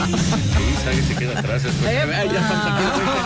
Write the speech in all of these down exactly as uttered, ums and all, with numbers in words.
Sí, sabe, se queda atrás. Ay, ya estamos aquí.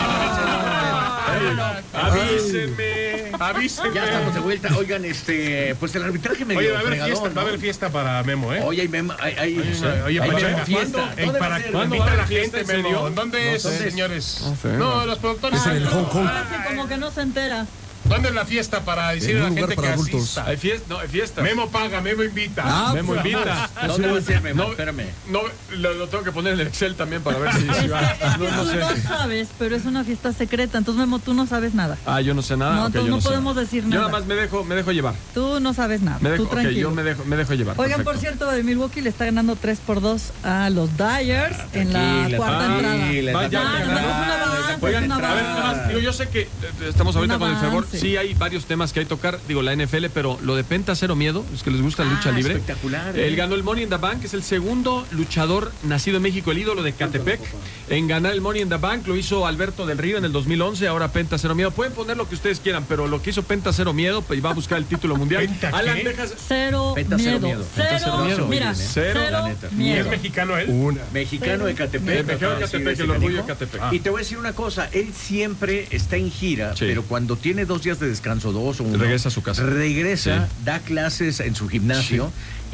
Avísenme, avísenme. Ya estamos de vuelta. Oigan, este, pues el arbitraje me Oye, dio va a haber fregadón, fiesta, ¿no? va a haber fiesta para Memo, ¿eh? Oye, hay Memo, hay, hay, Oye, o sea, oye, hay Pacheco, Memo fiesta. ¿cuándo? ¿Dónde para va a ser? ¿Cuándo ¿Dónde va va la a ser? fiesta, en serio? ¿Dónde es, ¿Dónde es? señores? No sé, No, no. los productores. Es en el Hong Kong. Parece como que no se entera. ¿Dónde es la fiesta para decirle a En la un gente lugar que para adultos. asista? Hay fiesta, no, hay fiesta. Memo paga, Memo invita. Ah, Memo pues, invita. ¿Dónde va a ser, Memo? No, Espérame. No, lo, lo tengo que poner en el Excel también para ver si, si Es que, va. es que No, no tú sé. no sabes, pero es una fiesta secreta. Entonces, Memo, tú no sabes nada. Ah, yo no sé nada. No, ok, entonces yo no no sé podemos decir Yo nada. nada más me dejo, me dejo llevar. Tú no sabes nada. Me dejo, tú ok, tranquilo. yo me dejo, me dejo llevar. Oigan, perfecto. por cierto, el Milwaukee le está ganando tres por dos a los Dyers en la Tranquila, cuarta tranquila, entrada. vaya, Ah, ya, nomás ya. es un avance, Oigan, es un a ver, avance. nada más, digo, yo sé que eh, estamos ahorita Un con el favor. avance. Sí, hay varios temas que hay que tocar. Digo, la N F L, pero lo de Penta Cero Miedo, es que les gusta la lucha Ah, libre. espectacular, ¿eh? Él ganó el Money in the Bank, es el segundo luchador nacido en México, el ídolo de Catepec. En ganar el Money in the Bank lo hizo Alberto del Río en el dos mil once, ahora Penta Cero Miedo. Pueden poner lo que ustedes quieran, pero lo que hizo Penta Cero Miedo, pues va a buscar el título mundial. ¿Penta qué? Alan Texas. Cero Penta cero miedo. miedo. Cero, Penta cero miedo. Mira, Muy bien, ¿eh? cero, Cero, la neta. ¿Y miedo. es mexicano él? Una. Mexicano de Catepec. El mexicano de Así Catepec, ese el orgullo de canijo. Catepec. Y te voy a decir una cosa, él siempre está en gira, Sí. pero cuando tiene dos días de descanso, dos o uno, Regresa a su casa. Regresa, Sí. da clases en su gimnasio.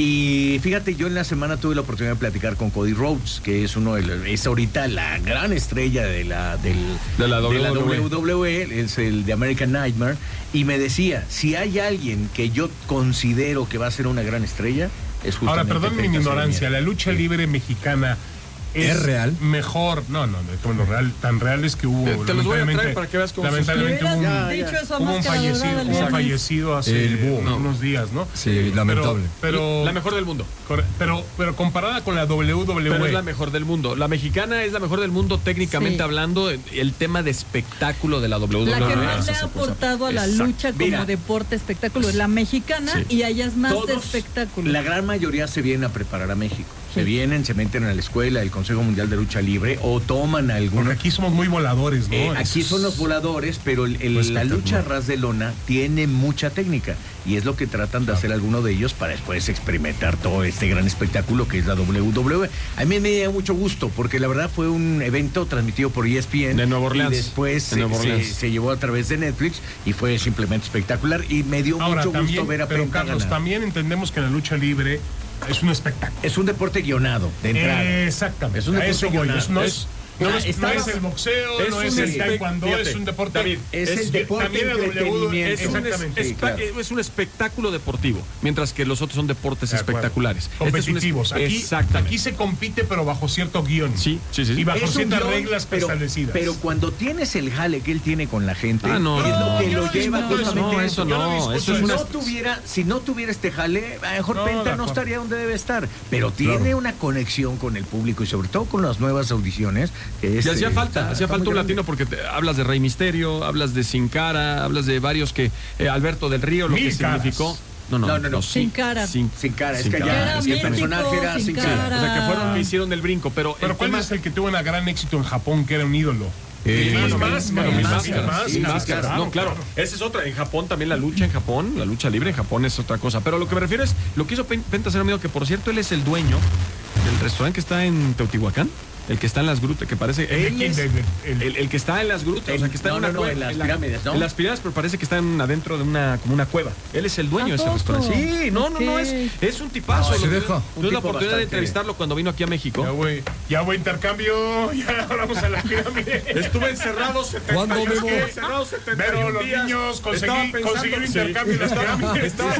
Y fíjate, yo en la semana tuve la oportunidad de platicar con Cody Rhodes, que es uno de los- es ahorita la gran estrella de la, del, De la de la W W E. W W E, es el de American Nightmare, y me decía, si hay alguien que yo considero que va a ser una gran estrella, es justamente Ahora, perdón mi Penta Cero ignorancia, Miedo. la lucha Sí. libre mexicana es, ¿Es real? mejor. No, no, no, bueno, real, tan real es que hubo. Te- te los voy a lamentablemente- traer para que veas cómo se Le Lamentablemente hubo hubieras un, Ya, dicho ya. eso a hubo un Máscara fallecido, Dorada el hubo un viernes. fallecido hace El búho, no, ¿no? unos días, ¿no? Sí, lamentable. Pero, pero, La mejor del mundo. corre- pero, pero comparada con la W W E. Pero es la mejor del mundo. La mexicana es la mejor del mundo técnicamente Sí. hablando. El tema de espectáculo de la W W E. La que más es le ha esa cosa. aportado a la Exacto. lucha como Mira. deporte espectáculo es la mexicana Sí. y allá es más de Todos, espectáculo. la gran mayoría se vienen a preparar a México. Sí. Se vienen, se meten a la escuela del Consejo Mundial de Lucha Libre o toman Porque algunos. aquí somos muy voladores, ¿no? Eh, aquí son los voladores, pero el- el- Pues la espectacular. lucha a ras de lona tiene mucha técnica y es lo que tratan de hacer algunos de ellos para después experimentar todo este gran espectáculo que es la W W E. A mí me dio mucho gusto porque la verdad fue un evento transmitido por E S P N De Nueva Orleans. y después De se, Nueva se- Orleans. se llevó a través de Netflix y fue simplemente espectacular y me dio Ahora, mucho también, gusto ver a pero Penta Carlos, ganar. también entendemos que la lucha libre es un espectáculo. Es un deporte guionado de entrada. Exactamente. Es un a deporte eso voy. guionado. Es- no es, Es- no Ah, es- no estaba- es el boxeo, es no un es el espe- taekwondo, fíjate, es un deporte. David, Es el deporte también el W, entretenimiento. Es un, es- exactamente. Sí, espa- claro. es un espectáculo deportivo, mientras que los otros son deportes De acuerdo. espectaculares. Este es un es- Competitivos. Aquí, Exactamente. aquí se compite, pero bajo cierto guión. Sí, sí, sí. Y bajo Es un ciertas guión, reglas pero, preestablecidas. pero cuando tienes el jale que él tiene con la gente, Ah, no, es lo no, que yo lo no lleva discuto eso, justamente no, a eso Yo no no, discuto eso es Si una... no tuviera, si no tuviera este jale, a lo mejor No, de Penta no acuerdo. estaría donde debe estar. Pero tiene Claro. una conexión con el público y sobre todo con las nuevas audiciones. Que es, Y hacía eh, falta, está- hacía está falta muy un grande. latino porque te- hablas de Rey Misterio, hablas de Sin Cara, hablas de varios que eh, Alberto del Río, lo Mil que caras. significó. No, no, No, no, no. Sin cara. Sin, Sin cara, es sin que cara. ya Era es que el mítico, personaje era sin sin cara. cara. O sea, que fueron que hicieron el brinco, pero Pero el ¿cuál tema... es el que tuvo un gran éxito en Japón, que era un ídolo? Eh, Mil Bueno, máscaras, bueno, mil mil máscaras, máscaras, sí, mil sí, máscaras. claro, No, claro. claro. Esa es otra. En Japón también la lucha en Japón, la lucha libre en Japón es otra cosa. Pero lo que me refiero es lo que hizo Pen- Penta Cero Miedo, que por cierto él es el dueño del restaurante que está en Teotihuacán, el que está en las grutas, que parece... El, Él es- el- el- el, el que está en las grutas, El- o sea, que está no, en una no, no, cueva, en las la- pirámides, ¿no? En las pirámides, pero parece que está en- adentro de una como una cueva. Él es el dueño de ese ¿A poco? restaurante. Sí, no, no, no, Ok. es, es un tipazo. No, se Lo- deja. Tuve Un la tipo oportunidad de bastante- entrevistarlo cuando vino aquí a México. Ya voy, ya voy intercambio, ya vamos a la pirámide. Estuve encerrado setenta ¿Cuándo, y uno Memo? días, encerrado setenta y uno Pero los días. niños Estaba conseguí, pensando- conseguir sí. intercambio en las Estaba- pirámides. Estaba